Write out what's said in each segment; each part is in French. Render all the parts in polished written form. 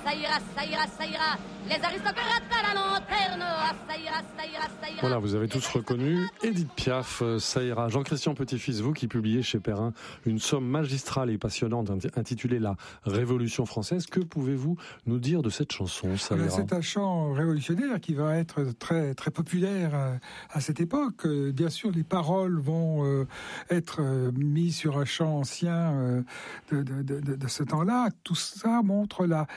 ça ira, ça ira, ça ira. Les aristocrates à la lanterne, ah, ça ira, ça ira, ça ira. Voilà, vous avez tous reconnu Édith Piaf, ça ira. Jean-Christian Petit-Fils, vous qui publiez chez Perrin une somme magistrale et passionnante intitulée La Révolution française, que pouvez-vous nous dire de cette chanson, ça ira? C'est un chant révolutionnaire qui va être très, très populaire à cette époque. Bien sûr, les paroles vont être mises sur un chant ancien de ce temps-là. Tout ça montre la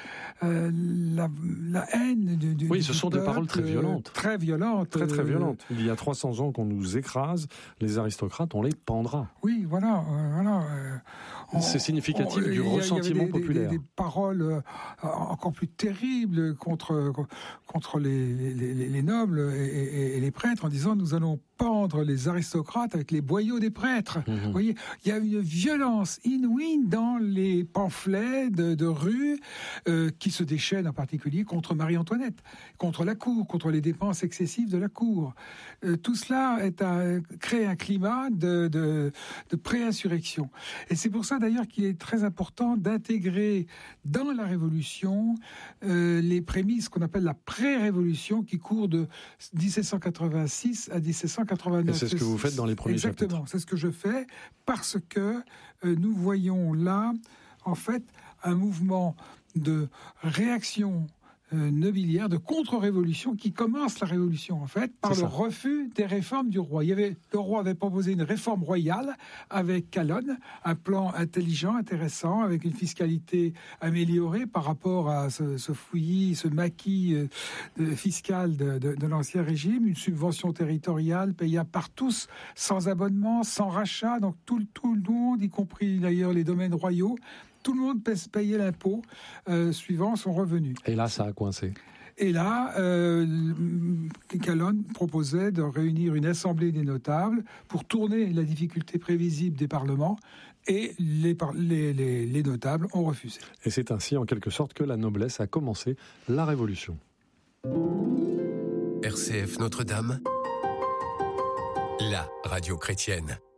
haine du Oui, ce sont peuple, des paroles très violentes. Très violentes. Très, très violentes. Il y a 300 ans qu'on nous écrase, les aristocrates, on les pendra. Oui, voilà. C'est significatif du ressentiment populaire. Des paroles encore plus terribles contre les nobles et les prêtres, en disant nous allons pendre les aristocrates avec les boyaux des prêtres. Vous voyez, il y a une violence inouïe dans les pamphlets de rue qui se déchaînent en particulier contre Marie-Antoinette, contre la cour, contre les dépenses excessives de la cour. Tout cela crée un climat de pré-insurrection. Et c'est pour ça d'ailleurs qu'il est très important d'intégrer dans la Révolution les prémices qu'on appelle la pré-révolution qui court de 1786 à 1789. Et c'est ce que vous faites dans les premiers chapitres. Exactement, c'est ce que je fais parce que nous voyons là, en fait, un mouvement de réaction nobiliaire, de contre-révolution qui commence la révolution en fait par le refus des réformes du roi. Le roi avait proposé une réforme royale avec Calonne, un plan intelligent, intéressant, avec une fiscalité améliorée par rapport à ce fouillis, ce maquis fiscal de l'ancien régime, une subvention territoriale payée par tous, sans abonnement, sans rachat, donc tout le monde, y compris d'ailleurs les domaines royaux. Tout le monde payait l'impôt suivant son revenu. Et là, ça a coincé. Et là, Calonne proposait de réunir une assemblée des notables pour tourner la difficulté prévisible des parlements, et les notables ont refusé. Et c'est ainsi, en quelque sorte, que la noblesse a commencé la Révolution. RCF Notre-Dame, la radio chrétienne.